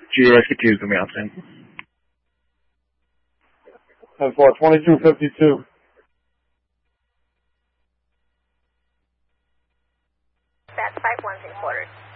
GS continues to be on scene. 10-4, 2252. That's 5 1 quarters.